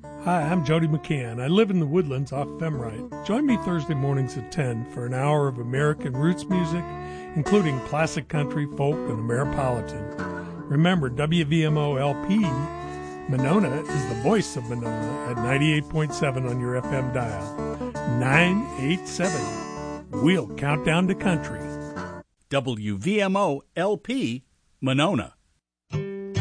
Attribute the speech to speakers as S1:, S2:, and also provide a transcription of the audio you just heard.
S1: Hi, I'm Jody McCann. I live in the Woodlands off Femrite. Join me Thursday mornings at 10 for an hour of American roots music, including classic country, folk, and Ameripolitan. Remember, WVMO LP Monona is the voice of Monona at 98.7 on your FM dial. 987. We'll count down to country.
S2: WVMO LP Monona.